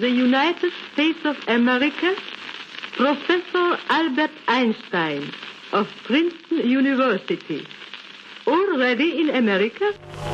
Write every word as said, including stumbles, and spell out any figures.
the United States of America, Professor Albert Einstein of Princeton University. Already in America?